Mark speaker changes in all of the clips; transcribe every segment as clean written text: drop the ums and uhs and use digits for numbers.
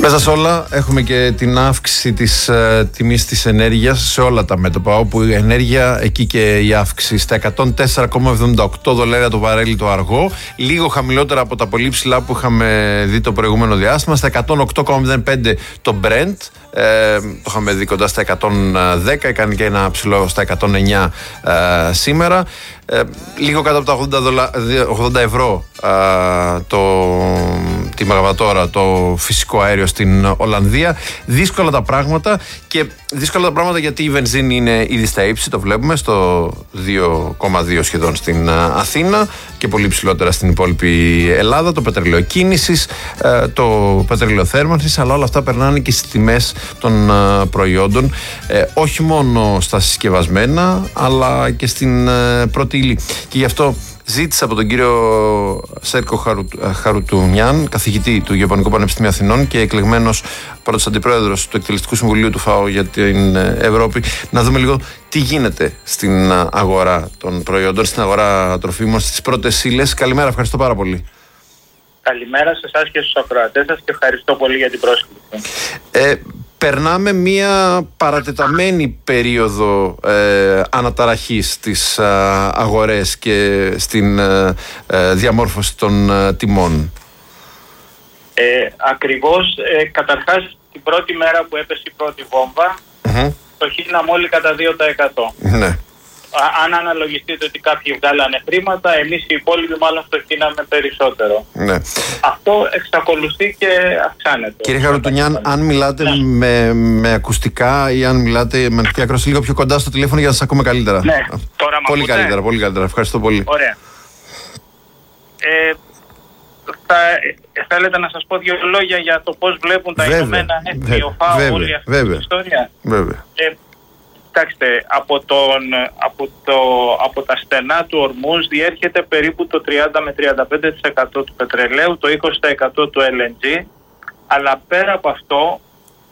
Speaker 1: Μέσα σε όλα έχουμε και την αύξηση της τιμής της ενέργειας σε όλα τα μέτωπα, όπου η ενέργεια, εκεί και η αύξηση στα $104,78 το βαρέλι το αργό, λίγο χαμηλότερα από τα πολύ ψηλά που είχαμε δει το προηγούμενο διάστημα, στα 108,05 το Brent, το είχαμε δει κοντά στα 110, έκανε και ένα ψηλό στα 109 σήμερα, λίγο κάτω από τα $80 ευρώ τη μεγαβατόρα το φυσικό αέριο στην Ολλανδία. Δύσκολα τα πράγματα, και δύσκολα τα πράγματα γιατί η βενζίνη είναι ήδη στα ύψη, το βλέπουμε στο 2,2 σχεδόν στην Αθήνα και πολύ ψηλότερα στην υπόλοιπη Ελλάδα, το πετρέλαιο κίνησης, το πετρέλαιο θέρμανσης, αλλά όλα αυτά περνάνε και στις τιμές των προϊόντων, όχι μόνο στα συσκευασμένα αλλά και στην πρώτη ύλη. Και γι' αυτό ζήτησα από τον κύριο Σέρκο Χαρουτουνιάν, καθηγητή του Γεωπονικού Πανεπιστημίου Αθηνών και εκλεγμένος πρώτος αντιπρόεδρος του Εκτελεστικού Συμβουλίου του ΦΑΟ για την Ευρώπη, να δούμε λίγο τι γίνεται στην αγορά των προϊόντων, στην αγορά τροφίμων, στις πρώτες ύλες. Καλημέρα, ευχαριστώ πάρα πολύ.
Speaker 2: Καλημέρα σε εσάς και στους ακροατές σας και ευχαριστώ πολύ για την πρόσκληση.
Speaker 1: Περνάμε μια παρατεταμένη περίοδο αναταραχής στις αγορές και στην διαμόρφωση των τιμών.
Speaker 2: Ακριβώς. Καταρχάς, την πρώτη μέρα που έπεσε η πρώτη βόμβα, το χύναμε όλοι κατά 2%.
Speaker 1: Ναι.
Speaker 2: Αν αναλογιστείτε ότι κάποιοι βγάλανε χρήματα, εμείς οι υπόλοιποι μάλλον φτωχύναμε περισσότερο.
Speaker 1: Ναι.
Speaker 2: Αυτό εξακολουθεί και αυξάνεται.
Speaker 1: Κύριε Χαρουτουνιάν, αν μιλάτε με ακουστικά ή αν μιλάτε με ανοιχτή ακρόαση, λίγο πιο κοντά στο τηλέφωνο για να σας ακούμε καλύτερα.
Speaker 2: Ναι, τώρα
Speaker 1: πολύ καλύτερα, πολύ καλύτερα. Ευχαριστώ πολύ.
Speaker 2: Ωραία. Θέλετε να σας πω δύο λόγια για το πώς βλέπουν τα Ηνωμένα Έθνη, ο ΦΑΟ, όλη αυτή την ιστορία?
Speaker 1: Βέβαια.
Speaker 2: Κοιτάξτε, από τα στενά του Ορμούζ διέρχεται περίπου το 30 με 35% του πετρελαίου, το 20% του LNG, αλλά πέρα από αυτό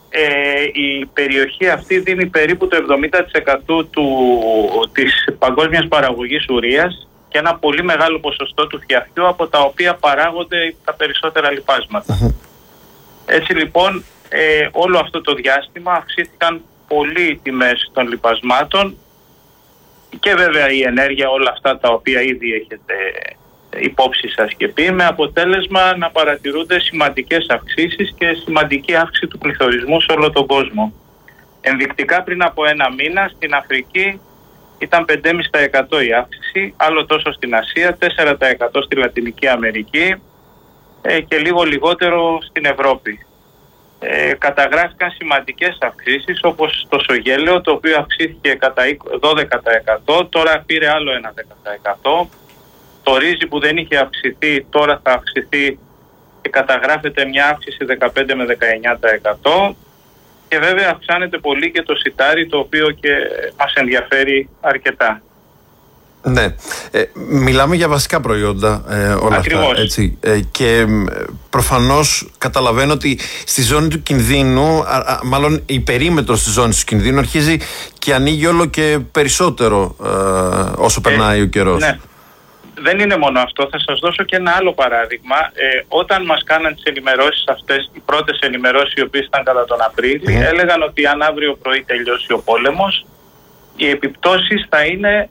Speaker 2: η περιοχή αυτή δίνει περίπου το 70% της παγκόσμιας παραγωγής ουρείας και ένα πολύ μεγάλο ποσοστό του φτιαχτιού, από τα οποία παράγονται τα περισσότερα λιπάσματα. Έτσι λοιπόν, όλο αυτό το διάστημα αυξήθηκαν πολύ οι τιμές των λιπασμάτων και βέβαια η ενέργεια, όλα αυτά τα οποία ήδη έχετε υπόψη σας και πει, με αποτέλεσμα να παρατηρούνται σημαντικές αυξήσεις και σημαντική αύξηση του πληθωρισμού σε όλο τον κόσμο. Ενδεικτικά, πριν από ένα μήνα στην Αφρική ήταν 5,5% η αύξηση, άλλο τόσο στην Ασία, 4% στη Λατινική Αμερική και λίγο λιγότερο στην Ευρώπη. Καταγράφηκαν σημαντικές αυξήσεις, όπως το σογέλαιο, το οποίο αυξήθηκε κατά 12%, τώρα πήρε άλλο ένα 10%. Το ρύζι που δεν είχε αυξηθεί τώρα θα αυξηθεί και καταγράφεται μια αύξηση 15 με 19%. Και βέβαια αυξάνεται πολύ και το σιτάρι, το οποίο και μας ενδιαφέρει αρκετά.
Speaker 1: Ναι, μιλάμε για βασικά προϊόντα όλα
Speaker 2: Ακριβώς.
Speaker 1: αυτά, έτσι. Και προφανώς καταλαβαίνω ότι στη ζώνη του κινδύνου, μάλλον η περίμετρος της ζώνης του κινδύνου αρχίζει και ανοίγει όλο και περισσότερο όσο περνάει ο καιρός. Ναι.
Speaker 2: Δεν είναι μόνο αυτό, θα σας δώσω και ένα άλλο παράδειγμα. Όταν μας κάναν τις ενημερώσεις αυτές, οι πρώτες ενημερώσεις οι οποίες ήταν κατά τον Απρίλιο, έλεγαν ότι αν αύριο πρωί τελειώσει ο πόλεμος, οι επιπτώσεις θα είναι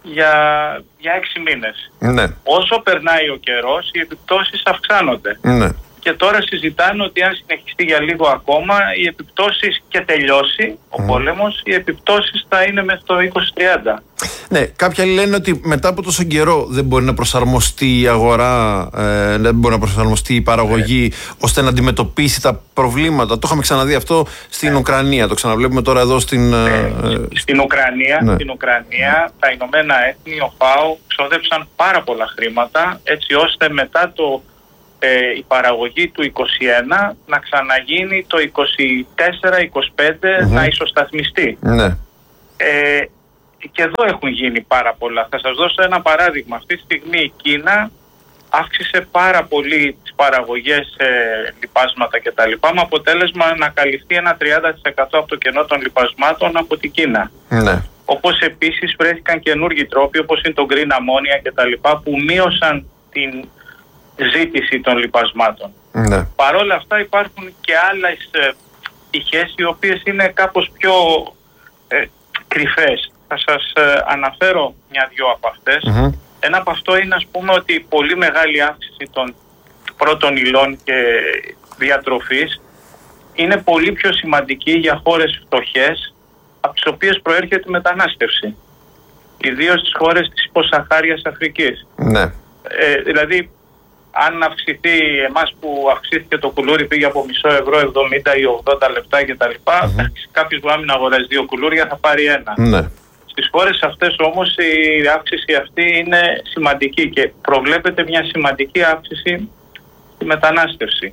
Speaker 2: για 6 μήνες. Ναι. Όσο περνάει ο καιρός, οι επιπτώσεις αυξάνονται. Ναι. Και τώρα συζητάνε ότι αν συνεχιστεί για λίγο ακόμα, οι επιπτώσεις και τελειώσει ο πόλεμος, οι επιπτώσεις θα είναι μέχρι το 2030.
Speaker 1: Ναι, κάποιοι λένε ότι μετά από τόσο καιρό δεν μπορεί να προσαρμοστεί η αγορά, δεν μπορεί να προσαρμοστεί η παραγωγή, ώστε να αντιμετωπίσει τα προβλήματα. Το είχαμε ξαναδεί αυτό στην Ουκρανία, το ξαναβλέπουμε τώρα εδώ στην
Speaker 2: Ουκρανία. Ναι. Στην Ουκρανία τα Ηνωμένα Έθνη, ο ΦΑΟ, ξόδεψαν πάρα πολλά χρήματα, έτσι ώστε μετά η παραγωγή του 2021 να ξαναγίνει το 2024-2025 να ισοσταθμιστεί. Ναι. Και εδώ έχουν γίνει πάρα πολλά. Θα σας δώσω ένα παράδειγμα. Αυτή τη στιγμή η Κίνα αύξησε πάρα πολύ τις παραγωγές λιπάσματα κτλ. Με αποτέλεσμα να καλυφθεί ένα 30% από το κενό των λιπασμάτων από την Κίνα. Ναι. Όπως επίσης βρέθηκαν καινούργιοι τρόποι, όπως είναι το green ammonia κτλ. Που μείωσαν την ζήτηση των λιπασμάτων.
Speaker 1: Ναι.
Speaker 2: Παρ' όλα αυτά υπάρχουν και άλλες πτυχές οι οποίες είναι κάπως πιο κρυφές. Θα σας αναφέρω μια-δυο από αυτές. Ένα από αυτό είναι, ας πούμε, ότι η πολύ μεγάλη αύξηση των πρώτων υλών και διατροφής είναι πολύ πιο σημαντική για χώρες φτωχές από τις οποίες προέρχεται η μετανάστευση. Ιδίως στις χώρες της υποσαχάριας Αφρικής.
Speaker 1: Ναι.
Speaker 2: Δηλαδή, αν αυξηθεί, εμάς που αυξήθηκε το κουλούρι, πήγε από €0, 70 ή 80 λεπτά κτλ. Κάποιος που άμενα αγοράζει 2 κουλούρια θα πάρει ένα.
Speaker 1: Ναι.
Speaker 2: Στις χώρες αυτές όμως η αύξηση αυτή είναι σημαντική και προβλέπεται μια σημαντική αύξηση στη μετανάστευση.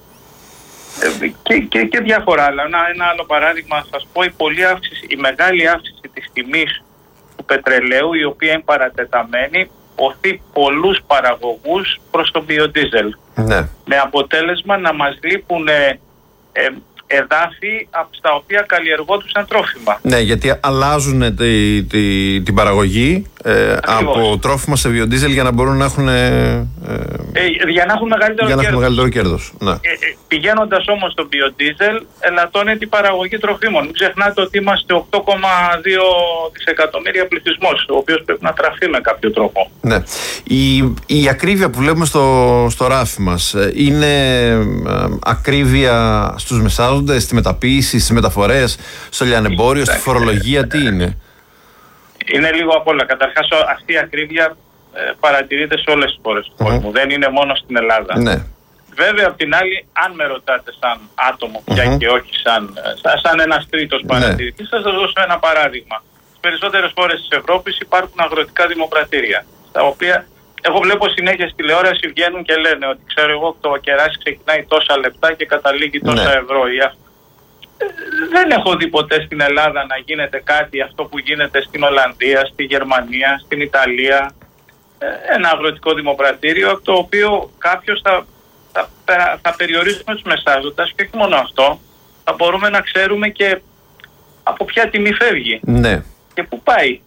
Speaker 2: Και διάφορα άλλα. Ένα άλλο παράδειγμα θα σας πω, η μεγάλη αύξηση της τιμής του πετρελαίου, η οποία είναι παρατεταμένη, οθεί πολλούς παραγωγούς προς το βιοντίζελ. Ναι. Με αποτέλεσμα να μας λείπουν εδάφη από τα οποία καλλιεργόντουσαν τρόφιμα.
Speaker 1: Ναι, γιατί αλλάζουν την παραγωγή από τρόφιμα σε βιοντίζελ για να μπορούν να έχουν
Speaker 2: για να έχουν μεγαλύτερο
Speaker 1: κέρδος. Ναι.
Speaker 2: Πηγαίνοντας όμως στο βιοντίζελ, ελαττώνεται την παραγωγή τροφίμων. Μην ξεχνάτε ότι είμαστε 8,2 δισεκατομμύρια πληθυσμός, ο οποίος πρέπει να τραφεί με κάποιο τρόπο.
Speaker 1: Ναι. Η ακρίβεια που βλέπουμε στο ράφι μας είναι ακρίβεια στους μεσάζοντες, στη μεταποίηση, στις μεταφορές, στο λιανεμπόριο, στη φορολογία, τι είναι?
Speaker 2: Είναι λίγο απ' όλα. Καταρχάς, αυτή η ακρίβεια παρατηρείται σε όλες τις χώρες του κόσμου. Δεν είναι μόνο στην Ελλάδα.
Speaker 1: Ναι.
Speaker 2: Βέβαια, απ' την άλλη, αν με ρωτάτε σαν άτομο πια και όχι σαν ένας τρίτος παρατηρητής, θα σας δώσω ένα παράδειγμα. Στις περισσότερες χώρες της Ευρώπης υπάρχουν αγροτικά δημοκρατήρια, τα οποία εγώ βλέπω συνέχεια στη τηλεόραση βγαίνουν και λένε ότι ξέρω εγώ το κεράσι ξεκινάει τόσα λεπτά και καταλήγει τόσα ευρώ. Δεν έχω δει ποτέ στην Ελλάδα να γίνεται κάτι αυτό που γίνεται στην Ολλανδία, στη Γερμανία, στην Ιταλία. Ένα αγροτικό δημοκρατήριο, το οποίο κάποιος θα περιορίσουμε τους μεσάζοντας και όχι μόνο αυτό, θα μπορούμε να ξέρουμε και από ποια τιμή φεύγει και πού πάει.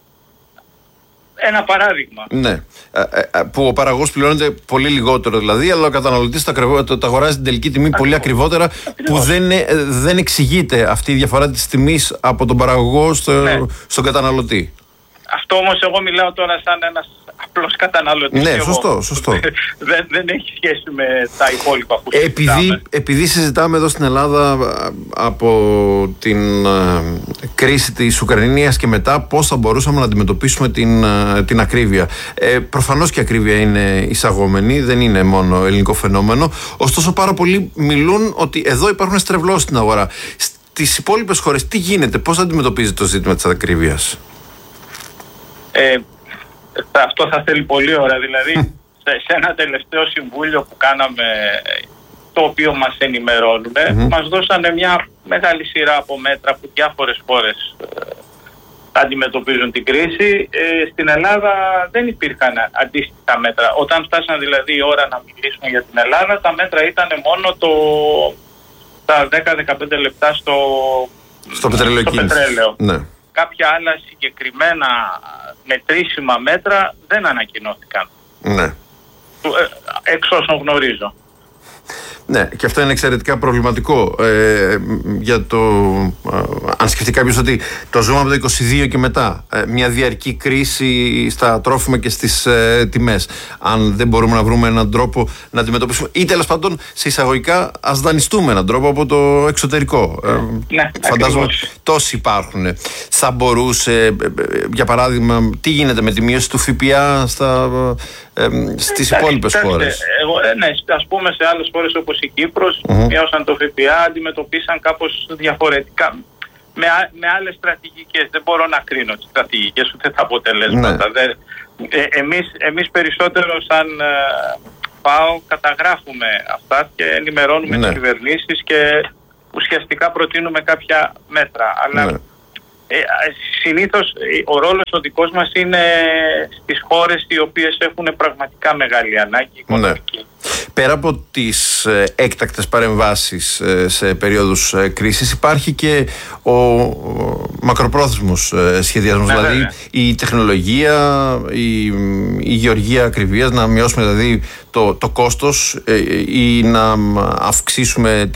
Speaker 2: Ένα παράδειγμα.
Speaker 1: Ναι. Που ο παραγωγός πληρώνεται πολύ λιγότερο δηλαδή, αλλά ο καταναλωτής το αγοράζει την τελική τιμή πολύ ακριβότερα, που δεν εξηγείται αυτή η διαφορά της τιμής από τον παραγωγό στον καταναλωτή.
Speaker 2: Αυτό όμως εγώ μιλάω τώρα σαν ένας απλός καταναλωτής.
Speaker 1: Ναι, σωστό.
Speaker 2: Δεν έχει σχέση με τα υπόλοιπα που συζητάμε.
Speaker 1: Επειδή συζητάμε εδώ στην Ελλάδα από την κρίση της Ουκρανίας και μετά πώς θα μπορούσαμε να αντιμετωπίσουμε την ακρίβεια. Προφανώς και η ακρίβεια είναι εισαγόμενη, δεν είναι μόνο ελληνικό φαινόμενο. Ωστόσο πάρα πολλοί μιλούν ότι εδώ υπάρχουν στρεβλώσεις στην αγορά. Στις υπόλοιπες χώρες τι γίνεται, πώς αντιμετωπίζετε το ζήτημα της ακρίβειας?
Speaker 2: Αυτό θα θέλει πολλή ώρα. Δηλαδή, σε ένα τελευταίο συμβούλιο που κάναμε, το οποίο μας ενημερώνουν, μας δώσανε μια μεγάλη σειρά από μέτρα που διάφορες χώρες αντιμετωπίζουν την κρίση. Στην Ελλάδα δεν υπήρχαν αντίστοιχα μέτρα. Όταν φτάσαν δηλαδή η ώρα να μιλήσουμε για την Ελλάδα, τα μέτρα ήταν μόνο τα 10-15 λεπτά στο πετρέλαιο. Ναι. Κάποια άλλα συγκεκριμένα μετρήσιμα μέτρα δεν ανακοινώθηκαν.
Speaker 1: Ναι.
Speaker 2: Εξ όσων γνωρίζω.
Speaker 1: Ναι, και αυτό είναι εξαιρετικά προβληματικό. Αν σκεφτεί κάποιος ότι το ζούμε από το 22 και μετά, μια διαρκή κρίση στα τρόφιμα και στις τιμές. Αν δεν μπορούμε να βρούμε έναν τρόπο να αντιμετωπίσουμε, ή τέλος πάντων σε εισαγωγικά ας δανειστούμε έναν τρόπο από το εξωτερικό.
Speaker 2: Ναι,
Speaker 1: φαντάζομαι τόσοι υπάρχουν. Θα μπορούσε, για παράδειγμα, τι γίνεται με τη μείωση του ΦΠΑ στις υπόλοιπες χώρες?
Speaker 2: Ναι, ας πούμε σε άλλες χώρες όπως η Κύπρος μειώσαν το ΦΠΑ, αντιμετωπίσαν κάπως διαφορετικά με άλλες στρατηγικές. Δεν μπορώ να κρίνω τις στρατηγικές ούτε τα αποτελέσματα. Εμείς περισσότερο σαν ΠΑΟ καταγράφουμε αυτά και ενημερώνουμε τις κυβερνήσεις και ουσιαστικά προτείνουμε κάποια μέτρα. Αλλά Συνήθως ο ρόλος ο δικός μας είναι στις χώρες οι οποίες έχουν πραγματικά μεγάλη ανάγκη οικονομική.
Speaker 1: Ναι. Πέρα από τις έκτακτες παρεμβάσεις σε περίοδους κρίσης, υπάρχει και ο μακροπρόθεσμος σχεδιασμός, δηλαδή η τεχνολογία, η γεωργία ακριβίας, να μειώσουμε δηλαδή το κόστος ή να αυξήσουμε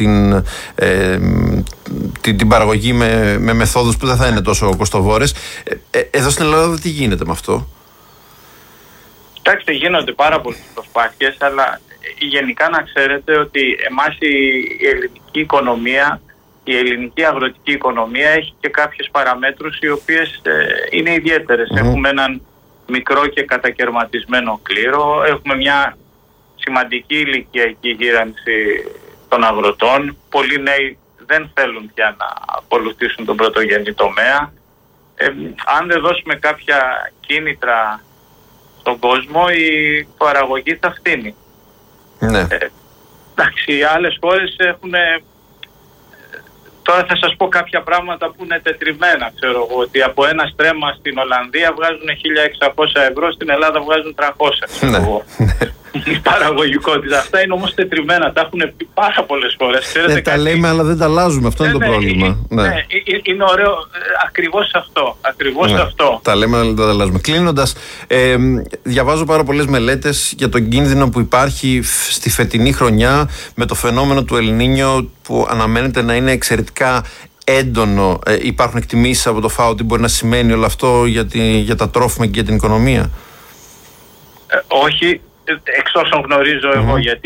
Speaker 1: την παραγωγή με μεθόδους που δεν θα είναι τόσο κοστοβόρες. Εδώ στην Ελλάδα τι γίνεται με αυτό?
Speaker 2: Κοιτάξτε, γίνονται πάρα πολλές προσπάθειες, αλλά γενικά να ξέρετε ότι εμάς η ελληνική οικονομία, η ελληνική αγροτική οικονομία έχει και κάποιες παραμέτρους οι οποίες είναι ιδιαίτερες. Έχουμε έναν μικρό και κατακερματισμένο κλήρο, έχουμε μια σημαντική ηλικιακή γύρανση των αγροτών. Πολλοί νέοι δεν θέλουν πια να ακολουθήσουν τον πρωτογενή τομέα. Αν δεν δώσουμε κάποια κίνητρα στον κόσμο, η παραγωγή θα φτύνει.
Speaker 1: Ναι.
Speaker 2: Εντάξει, οι άλλες χώρες έχουν... Τώρα θα σας πω κάποια πράγματα που είναι τετριμμένα. Ξέρω εγώ ότι από ένα στρέμμα στην Ολλανδία βγάζουν 1.600 ευρώ, στην Ελλάδα βγάζουν 300.
Speaker 1: Ναι.
Speaker 2: Η παραγωγικότητα. Αυτά είναι όμως τετριμμένα. Τα έχουν πει πάρα πολλές φορές.
Speaker 1: Τα λέμε, αλλά δεν τα αλλάζουμε. Αυτό είναι το πρόβλημα.
Speaker 2: Είναι ωραίο. Ακριβώς αυτό. Αυτό.
Speaker 1: Τα λέμε, αλλά δεν τα αλλάζουμε. Κλείνοντας, διαβάζω πάρα πολλές μελέτες για τον κίνδυνο που υπάρχει στη φετινή χρονιά με το φαινόμενο του El Niño, που αναμένεται να είναι εξαιρετικά έντονο. Υπάρχουν εκτιμήσεις από το ΦΑΟ τι μπορεί να σημαίνει όλο αυτό για τα τρόφιμα και για την οικονομία?
Speaker 2: Όχι, εξ όσων γνωρίζω εγώ, γιατί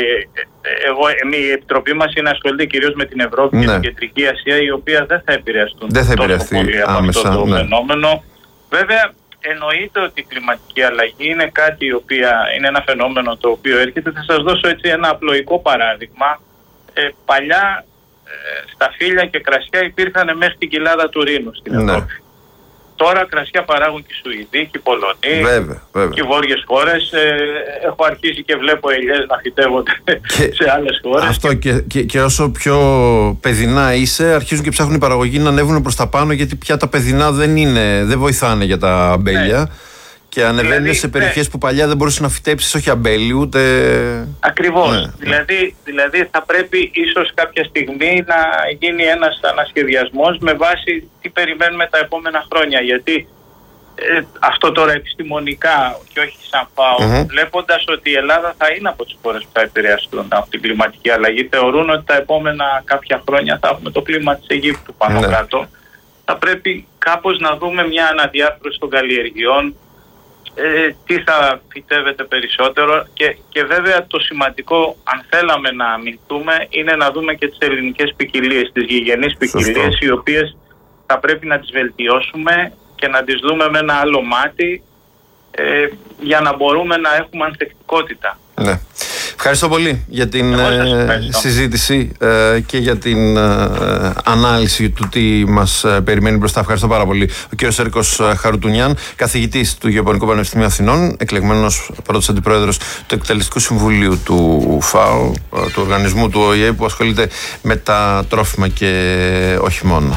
Speaker 2: η Επιτροπή μας ασχολείται κυρίως με την Ευρώπη και την Κεντρική Ασία, η οποία δεν θα επηρεαστούν τόσο πολύ από αυτό το φαινόμενο. Βέβαια, εννοείται ότι η κλιματική αλλαγή είναι είναι ένα φαινόμενο το οποίο έρχεται. Θα σας δώσω έτσι ένα απλοϊκό παράδειγμα. Παλιά στα φύλλα και κρασιά υπήρχαν μέχρι την κοιλάδα του Ρήνου στην Ευρώπη. Τώρα κρασιά παράγουν και οι Σουηδοί και οι Πολωνοί και οι βόρειες χώρες. Έχω αρχίσει και βλέπω ελιές να φυτεύονται σε άλλες χώρες. Αυτό
Speaker 1: και όσο πιο παιδινά είσαι, αρχίζουν και ψάχνουν οι παραγωγοί να ανέβουν προς τα πάνω, γιατί πια τα παιδινά δεν βοηθάνε για τα αμπέλια. Και ανεβαίνουν σε περιοχές που παλιά δεν μπορούσε να φυτέψεις όχι αμπέλι ούτε...
Speaker 2: Ακριβώς. Δηλαδή θα πρέπει ίσως κάποια στιγμή να γίνει ένας ανασχεδιασμός με βάση τι περιμένουμε τα επόμενα χρόνια. Γιατί αυτό τώρα επιστημονικά και όχι σαν ΦΑΟ, βλέποντας ότι η Ελλάδα θα είναι από τις χώρες που θα επηρεαστούν από την κλιματική αλλαγή, θεωρούν ότι τα επόμενα κάποια χρόνια θα έχουμε το κλίμα της Αιγύπτου πάνω κάτω. Θα πρέπει κάπως να δούμε μια αναδιάρθρωση των καλλιεργειών, τι θα φυτεύεται περισσότερο και βέβαια το σημαντικό, αν θέλαμε να αμυνθούμε, είναι να δούμε και τις ελληνικές ποικιλίες, τις γηγενείς ποικιλίες, οι οποίες θα πρέπει να τις βελτιώσουμε και να τις δούμε με ένα άλλο μάτι για να μπορούμε να έχουμε ανθεκτικότητα.
Speaker 1: Ναι. Ευχαριστώ πολύ για την συζήτηση και για την ανάλυση του τι μας περιμένει μπροστά. Ευχαριστώ πάρα πολύ. Ο κ. Σέρκος Χαρουτουνιάν, καθηγητής του Γεωπονικού Πανεπιστημίου Αθηνών, εκλεγμένος πρώτος αντιπρόεδρος του Εκτελεστικού Συμβουλίου του ΦΑΟ, του οργανισμού του ΟΗΕ που ασχολείται με τα τρόφιμα και όχι μόνο.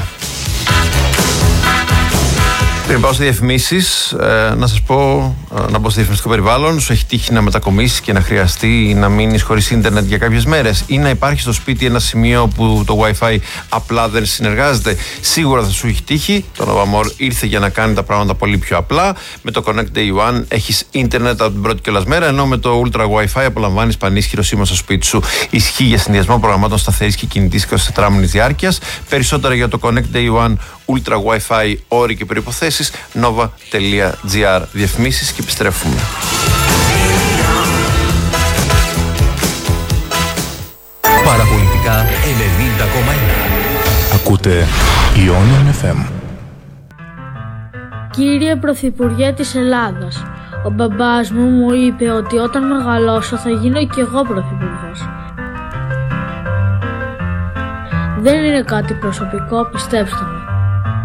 Speaker 1: Πριν πάω σε διαφημίσεις, να σας πω, να μπω στο διαφημιστικό περιβάλλον. Σου έχει τύχει να μετακομίσεις και να χρειαστεί να μείνεις χωρίς ίντερνετ για κάποιες μέρες, ή να υπάρχει στο σπίτι ένα σημείο που το Wi-Fi απλά δεν συνεργάζεται? Σίγουρα θα σου έχει τύχει. Το Novamor ήρθε για να κάνει τα πράγματα πολύ πιο απλά. Με το Connect Day One έχεις ίντερνετ από την πρώτη κιόλας μέρα, ενώ με το Ultra Wi-Fi απολαμβάνεις πανίσχυρο σήμα στο σπίτι σου. Ισχύει για συνδυασμό προγραμμάτων σταθερής και κινητής 24μηνης διάρκειας. Περισσότερα για το Connect Day One Ultra Wi-Fi, όροι και προϋποθέσεις, nova.gr. Διαφημίσεις και επιστρέφουμε.
Speaker 3: Παραπολιτικά 90,1. Ακούτε Ionian FM.
Speaker 4: Κύριε Πρωθυπουργέ της Ελλάδας, ο μπαμπάς μου είπε ότι όταν μεγαλώσω θα γίνω κι εγώ πρωθυπουργός. Δεν είναι κάτι προσωπικό, πιστέψτε με.